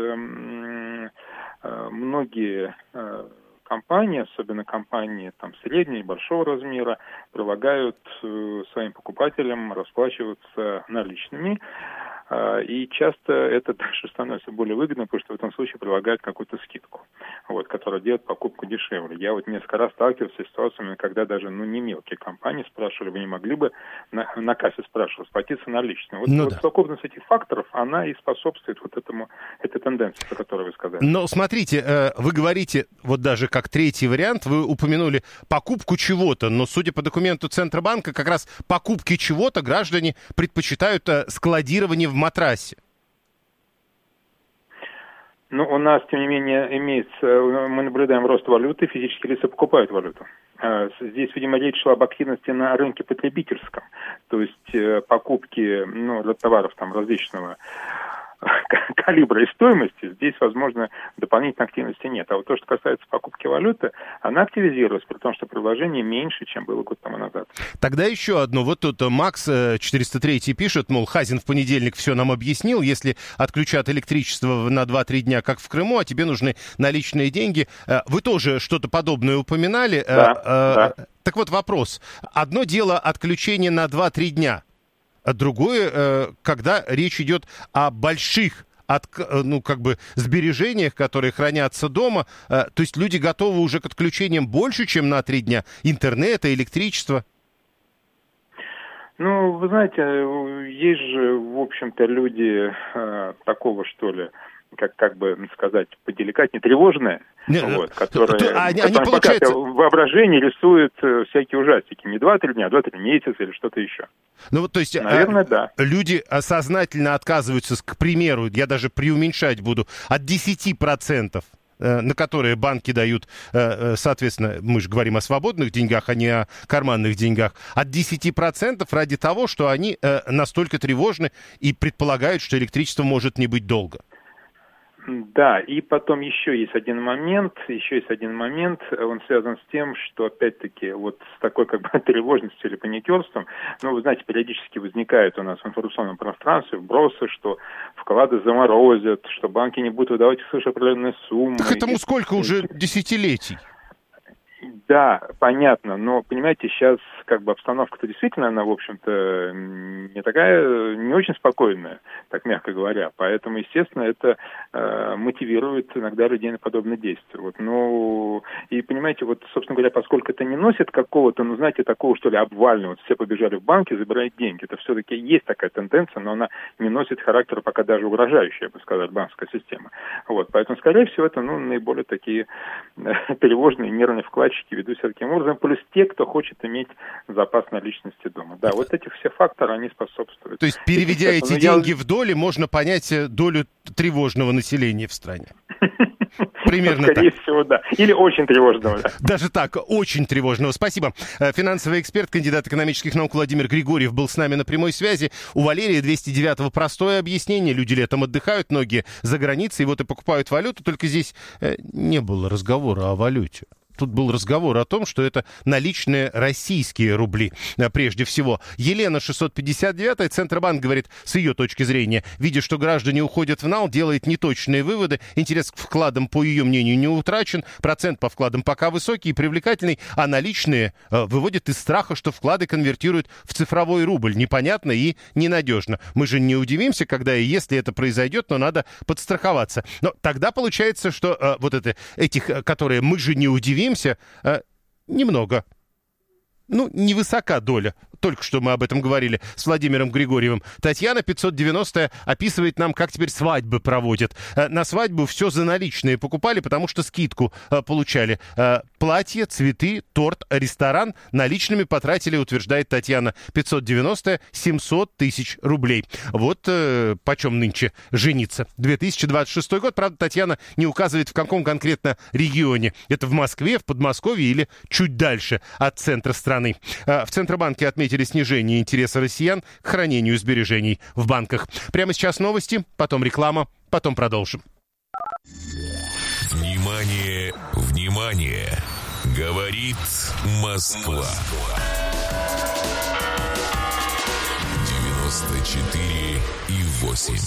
многие компании, особенно компании там среднего и большого размера, предлагают своим покупателям расплачиваться наличными. И часто это даже становится более выгодно, потому что в этом случае предлагают какую-то скидку, вот, которая делает покупку дешевле. Я вот несколько раз сталкивался с ситуациями, когда даже не мелкие компании спрашивали, вы не могли бы на кассе спрашивать, сплатиться наличными. Вот совокупность этих факторов, она и способствует вот этой тенденции, про которую вы сказали. Но смотрите, вы говорите, вот даже как третий вариант, вы упомянули покупку чего-то, но судя по документу Центробанка, как раз покупки чего-то граждане предпочитают складирование в матрасе. У нас, тем не менее, мы наблюдаем рост валюты, физические лица покупают валюту. Здесь, видимо, речь шла об активности на рынке потребительском, то есть покупки для товаров различного калибра и стоимости, здесь, возможно, дополнительной активности нет. А вот то, что касается покупки валюты, она активизировалась, при том, что предложение меньше, чем было год тому назад. Тогда еще одно. Вот тут Макс 403 пишет, мол, Хазин в понедельник все нам объяснил, если отключат электричество на 2-3 дня, как в Крыму, а тебе нужны наличные деньги. Вы тоже что-то подобное упоминали. Да. Так вот вопрос. Одно дело отключение на 2-3 дня, а другое, когда речь идет о больших сбережениях, которые хранятся дома. То есть люди готовы уже к отключениям больше, чем на 3 дня интернета, электричества? Вы знаете, есть же, в общем-то, люди такого, что ли, как бы сказать, поделикатнее, тревожные, которые пока воображение рисуют всякие ужастики. Не 2-3 дня, а 2-3 месяца или что-то еще. То есть, наверное, да. Люди сознательно отказываются, к примеру, я даже преуменьшать буду, от 10%, на которые банки дают, соответственно, мы же говорим о свободных деньгах, а не о карманных деньгах, от 10% ради того, что они настолько тревожны и предполагают, что электричество может не быть долго. Да, и потом еще есть один момент, он связан с тем, что, опять-таки, вот с такой тревожностью или паникерством, вы знаете, периодически возникают у нас в информационном пространстве вбросы, что вклады заморозят, что банки не будут выдавать свыше определенной суммы. Так этому сколько уже десятилетий? Да, понятно, но, понимаете, сейчас обстановка-то действительно, она, в общем-то, не очень спокойная, так мягко говоря, поэтому, естественно, это мотивирует иногда людей на подобные действия. И, понимаете, собственно говоря, поскольку это не носит какого-то, такого, что ли, обвального, все побежали в банки забирать деньги, это все-таки есть такая тенденция, но она не носит характера пока даже угрожающей, я бы сказал, банковская система. Поэтому, скорее всего, это, наиболее такие тревожные, нервные вкладчики ведут себя таким образом, плюс те, кто хочет иметь запас наличности дома. Да, вот эти все факторы, они способствуют. То есть, переведя эти деньги в доли, можно понять долю тревожного населения в стране. Примерно Скорее всего, да. Или очень тревожного. Да. Даже так, очень тревожного. Спасибо. Финансовый эксперт, кандидат экономических наук Владимир Григорьев был с нами на прямой связи. У Валерия 209-го простое объяснение. Люди летом отдыхают, многие за границей, и покупают валюту. Только здесь не было разговора о валюте. Тут был разговор о том, что это наличные российские рубли, прежде всего. Елена, 659-я, Центробанк говорит, с ее точки зрения, видя, что граждане уходят в нал, делает неточные выводы. Интерес к вкладам, по ее мнению, не утрачен. Процент по вкладам пока высокий и привлекательный, а наличные выводят из страха, что вклады конвертируют в цифровой рубль. Непонятно и ненадежно. Мы же не удивимся, когда и если это произойдет, но надо подстраховаться. Но тогда получается, что этих, которые мы же не удивимся, немного. Невысока доля. Только что мы об этом говорили с Владимиром Григорьевым. Татьяна, 590-я, описывает нам, как теперь свадьбы проводят. На свадьбу все за наличные покупали, потому что скидку получали. Платье, цветы, торт, ресторан наличными потратили, утверждает Татьяна. 590-я, 700 тысяч рублей. Вот почем нынче жениться. 2026 год, правда, Татьяна не указывает, в каком конкретно регионе. Это в Москве, в Подмосковье или чуть дальше от центра страны. В Центробанке отметили снижение интереса россиян к хранению сбережений в банках. Прямо сейчас новости, потом реклама, потом продолжим. Внимание, внимание! Говорит Москва. 94,8.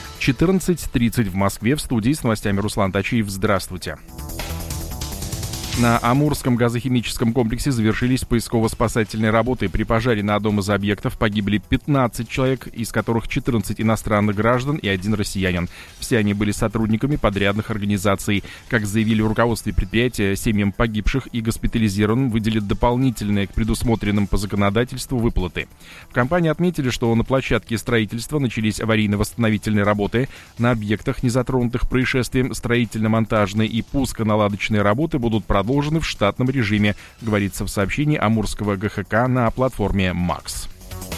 14:30 в Москве. В студии с новостями Руслан Тачиев. Здравствуйте. На Амурском газохимическом комплексе завершились поисково-спасательные работы. При пожаре на одном из объектов погибли 15 человек, из которых 14 иностранных граждан и 1 россиянин. Все они были сотрудниками подрядных организаций. Как заявили в руководстве предприятия, семьям погибших и госпитализированным выделят дополнительные к предусмотренным по законодательству выплаты. В компании отметили, что на площадке строительства начались аварийно-восстановительные работы. На объектах, не затронутых происшествием, строительно-монтажные и пусконаладочные работы будут продолжены в штатном режиме, говорится в сообщении Амурского ГХК на платформе МАКС.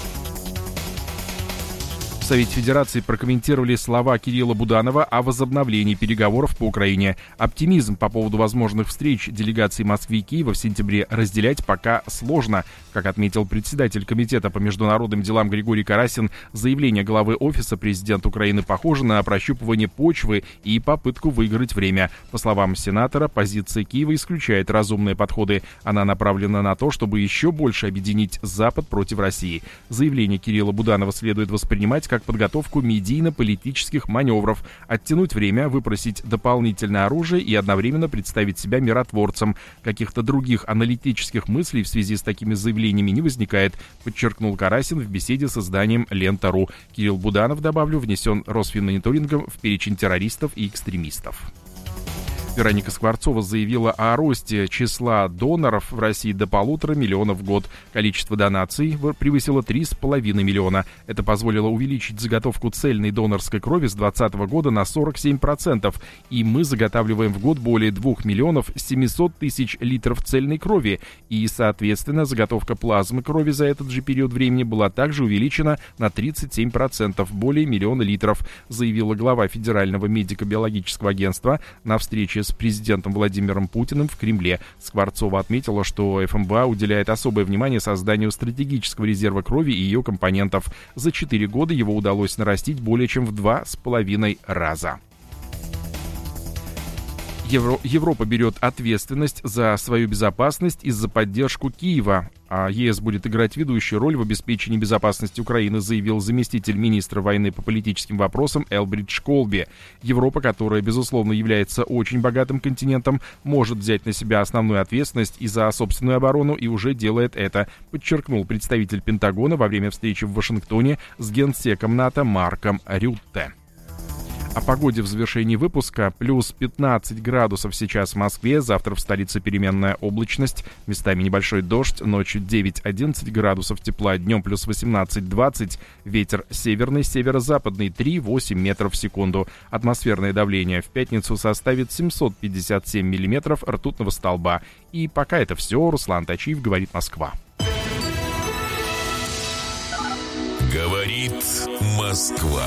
В Совете Федерации прокомментировали слова Кирилла Буданова о возобновлении переговоров по Украине. Оптимизм по поводу возможных встреч делегаций Москвы и Киева в сентябре разделять пока сложно. Как отметил председатель Комитета по международным делам Григорий Карасин, заявление главы Офиса президента Украины похоже на прощупывание почвы и попытку выиграть время. По словам сенатора, позиция Киева исключает разумные подходы. Она направлена на то, чтобы еще больше объединить Запад против России. Заявление Кирилла Буданова следует воспринимать как подготовку медийно-политических маневров, оттянуть время, выпросить дополнительное оружие и одновременно представить себя миротворцем. Каких-то других аналитических мыслей в связи с такими заявлениями не возникает, подчеркнул Карасин в беседе с изданием «Лента.ру». Кирилл Буданов, добавлю, внесен Росфинмониторингом в перечень террористов и экстремистов. Вероника Скворцова заявила о росте числа доноров в России до 1,5 миллиона в год. Количество донаций превысило 3,5 миллиона. Это позволило увеличить заготовку цельной донорской крови с 2020 года на 47%. И мы заготавливаем в год более 2 миллионов 700 тысяч литров цельной крови. И, соответственно, заготовка плазмы крови за этот же период времени была также увеличена на 37%, более миллиона литров, заявила глава Федерального медико-биологического агентства на встрече с президентом Владимиром Путиным в Кремле. Скворцова отметила, что ФМБА уделяет особое внимание созданию стратегического резерва крови и ее компонентов. За 4 года его удалось нарастить более чем в 2,5 раза. Европа берет ответственность за свою безопасность и за поддержку Киева. А ЕС будет играть ведущую роль в обеспечении безопасности Украины, заявил заместитель министра войны по политическим вопросам Элбридж Колби. Европа, которая, безусловно, является очень богатым континентом, может взять на себя основную ответственность и за собственную оборону, и уже делает это, подчеркнул представитель Пентагона во время встречи в Вашингтоне с генсеком НАТО Марком Рютте. О погоде в завершении выпуска. Плюс 15 градусов сейчас в Москве. Завтра в столице переменная облачность. Местами небольшой дождь. Ночью 9-11 градусов тепла. Днем плюс 18-20. Ветер северный, северо-западный 3-8 метров в секунду. Атмосферное давление в пятницу составит 757 миллиметров ртутного столба. И пока это все. Руслан Тачиев, говорит Москва. Говорит Москва.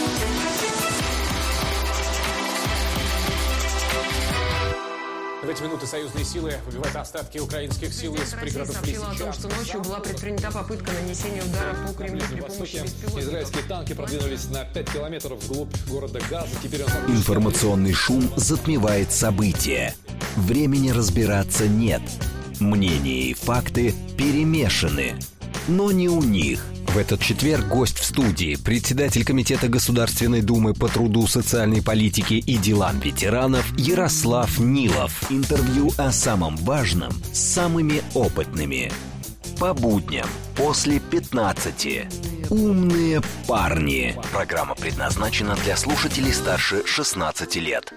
В эти минуты союзные силы выбивают остатки украинских сил из пригородов Лисичанска. О том, что ночью была предпринята попытка нанесения удара по Кремлю при помощи беспилотников. Израильские танки продвинулись на 5 километров вглубь города Газа. Теперь Информационный шум затмевает события. Времени разбираться нет. Мнения и факты перемешаны. Но не у них. В этот четверг гость в студии, председатель Комитета Государственной Думы по труду, социальной политике и делам ветеранов Ярослав Нилов. Интервью о самом важном с самыми опытными. По будням после 15. Умные парни. Программа предназначена для слушателей старше 16 лет.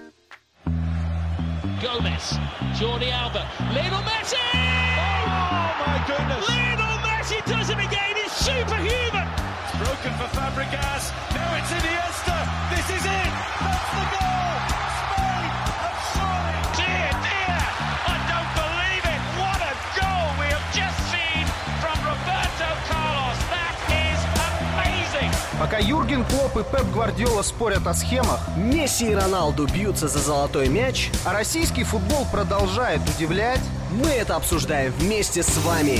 Gomez, Jordi Alba, Lionel Messi! Oh my goodness! Lionel Messi does it again! It's superhuman! It's broken for Fabregas. Now it's Iniesta. This is it. That's the goal. Spain have scored. Dear, dear! I don't believe it. What a goal we have just seen from Roberto Carlos. That is amazing. Пока Юрген Клопп и Пеп Гвардиола спорят о схемах, Месси и Роналду бьются за золотой мяч, а российский футбол продолжает удивлять, мы это обсуждаем вместе с вами.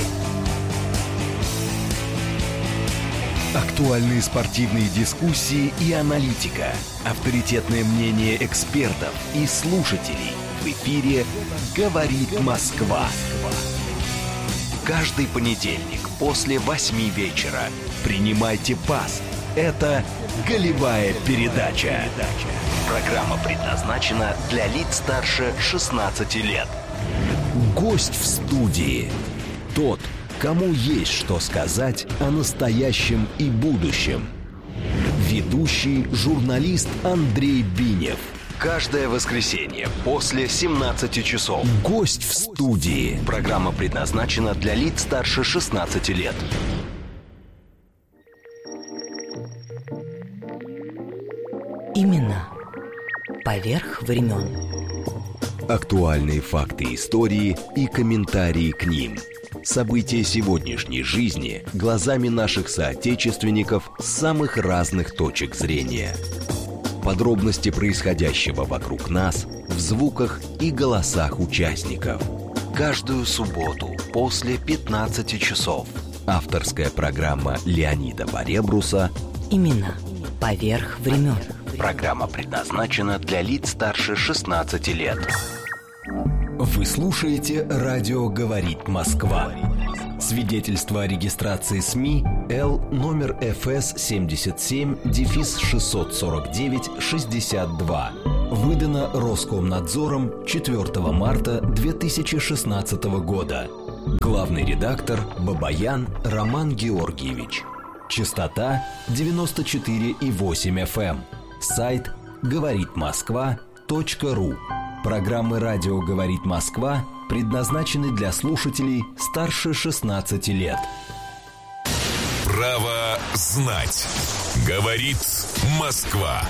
Актуальные спортивные дискуссии и аналитика. Авторитетное мнение экспертов и слушателей. В эфире «Говорит Москва». Каждый понедельник после 8 вечера. Принимайте пас. Это «Голевая передача». Программа предназначена для лиц старше 16 лет. Гость в студии. Тот, кому есть что сказать о настоящем и будущем. Ведущий журналист Андрей Бинев. Каждое воскресенье после 17 часов. Гость в студии. Программа предназначена для лиц старше 16 лет. Именно поверх времен. Актуальные факты истории и комментарии к ним. События сегодняшней жизни глазами наших соотечественников с самых разных точек зрения. Подробности происходящего вокруг нас в звуках и голосах участников. Каждую субботу после 15 часов. Авторская программа Леонида Баребруса Именно поверх времен. Программа предназначена для лиц старше 16 лет. Вы слушаете «Радио говорит Москва». Свидетельство о регистрации СМИ Л номер ФС 77-649-62. Выдано Роскомнадзором 4 марта 2016 года. Главный редактор Бабаян Роман Георгиевич. Частота 94,8 FM. Сайт говоритмосква.ру. Программы «Радио говорит Москва» предназначены для слушателей старше 16 лет. Право знать. Говорит Москва.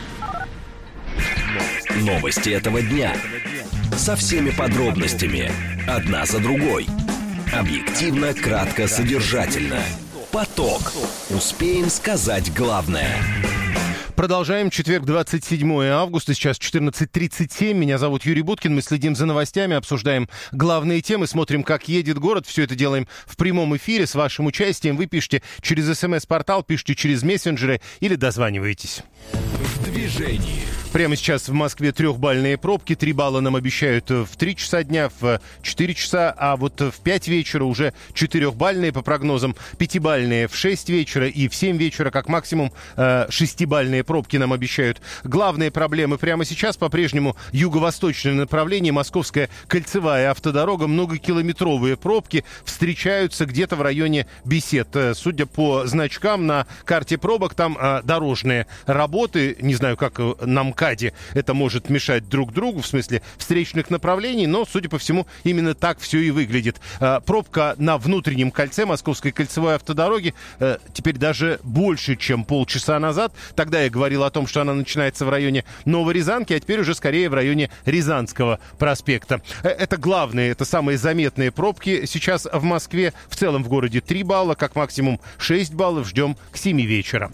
Новости этого дня. Со всеми подробностями. Одна за другой. Объективно, кратко, содержательно. Поток. Успеем сказать главное. Продолжаем. Четверг, 27 августа, сейчас 14:37. Меня зовут Юрий Буткин. Мы следим за новостями, обсуждаем главные темы, смотрим, как едет город. Все это делаем в прямом эфире с вашим участием. Вы пишите через СМС-портал, пишите через мессенджеры или дозваниваетесь. В движении. Прямо сейчас в Москве 3-бальные пробки. 3 балла нам обещают в 3 часа дня, в 4 часа, а вот в 5 вечера уже 4-бальные по прогнозам, 5-бальные в 6 вечера и в 7 вечера как максимум 6-бальные пробки нам обещают. Главные проблемы прямо сейчас по-прежнему юго-восточное направление, Московская кольцевая автодорога, многокилометровые пробки встречаются где-то в районе Бесед. Судя по значкам на карте пробок, там дорожные работы, не знаю, как на МКАДе это может мешать друг другу, в смысле встречных направлений, но, судя по всему, именно так все и выглядит. Пробка на внутреннем кольце Московской кольцевой автодороги теперь даже больше, чем полчаса назад. Тогда я говорил о том, что она начинается в районе Новорязанки, а теперь уже скорее в районе Рязанского проспекта. Это главные, это самые заметные пробки сейчас в Москве. В целом в городе 3 балла, как максимум 6 баллов. Ждем к 7 вечера.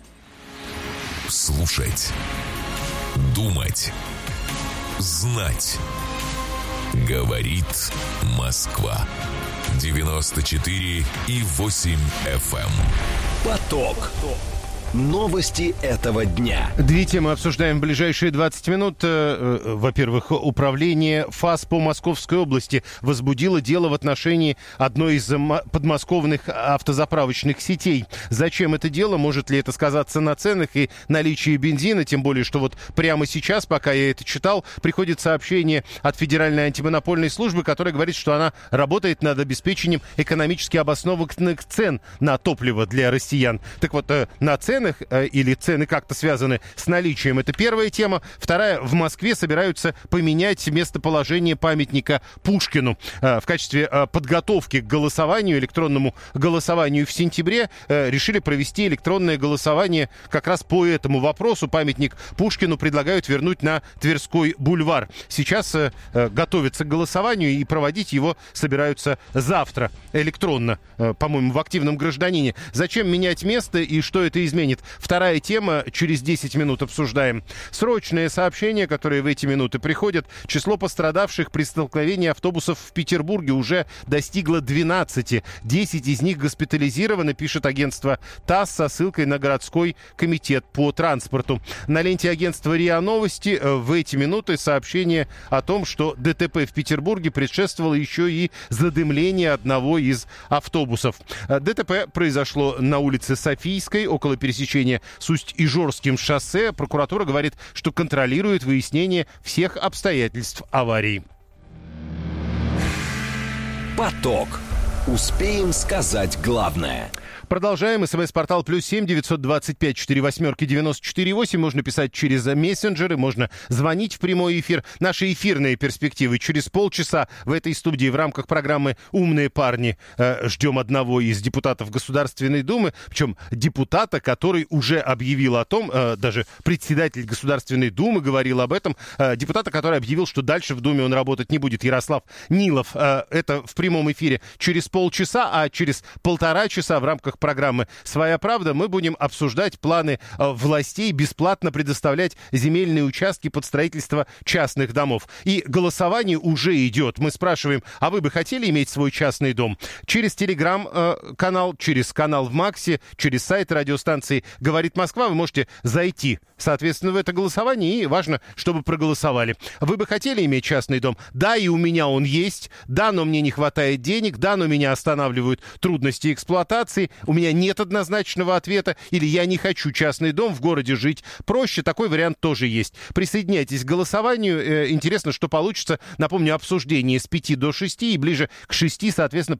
Слушать. Думать. Знать. Говорит Москва. 94,8 FM. Поток. Новости этого дня. 2 темы обсуждаем в ближайшие 20 минут. Во-первых, управление ФАС по Московской области возбудило дело в отношении одной из подмосковных автозаправочных сетей. Зачем это дело? Может ли это сказаться на ценах и наличии бензина? Тем более, что вот прямо сейчас, пока я это читал, приходит сообщение от Федеральной антимонопольной службы, которая говорит, что она работает над обеспечением экономически обоснованных цен на топливо для россиян. Так вот, на цены или цены как-то связаны с наличием. Это первая тема. Вторая. В Москве собираются поменять местоположение памятника Пушкину. В качестве подготовки к голосованию, электронному голосованию в сентябре, решили провести электронное голосование как раз по этому вопросу. Памятник Пушкину предлагают вернуть на Тверской бульвар. Сейчас готовятся к голосованию и проводить его собираются завтра электронно, по-моему, в «Активном гражданине». Зачем менять место и что это изменит? Вторая тема, через 10 минут обсуждаем. Срочные сообщения, которые в эти минуты приходят. Число пострадавших при столкновении автобусов в Петербурге уже достигло 12. 10 из них госпитализированы, пишет агентство ТАСС со ссылкой на городской комитет по транспорту. На ленте агентства РИА Новости в эти минуты сообщение о том, что ДТП в Петербурге предшествовало еще и задымление одного из автобусов. ДТП произошло на улице Софийской, около пересечения с Усть-Ижорским шоссе. Прокуратура говорит, что контролирует выяснение всех обстоятельств аварии. Поток. Успеем сказать главное. Продолжаем. СМС-портал +7 925 48 94 8. Можно писать через мессенджеры, можно звонить в прямой эфир. Наши эфирные перспективы. Через полчаса в этой студии в рамках программы «Умные парни» ждем одного из депутатов Государственной Думы. Причем депутата, который уже объявил о том, даже председатель Государственной Думы говорил об этом, депутата, который объявил, что дальше в Думе он работать не будет. Ярослав Нилов. Это в прямом эфире через полчаса, а через полтора часа в рамках программы «Своя правда» мы будем обсуждать планы властей бесплатно предоставлять земельные участки под строительство частных домов. И голосование уже идет. Мы спрашиваем, а вы бы хотели иметь свой частный дом? Через телеграм-канал, через канал в Максе, через сайт радиостанции «Говорит Москва» вы можете зайти, соответственно, в это голосование, и важно, чтобы проголосовали. Вы бы хотели иметь частный дом? Да, и у меня он есть. Да, но мне не хватает денег. Да, но меня останавливают трудности эксплуатации. У меня нет однозначного ответа, или я не хочу частный дом в городе жить. Проще, такой вариант тоже есть. Присоединяйтесь к голосованию. Интересно, что получится. Напомню, обсуждение с 5 до 6, и ближе к 6, соответственно,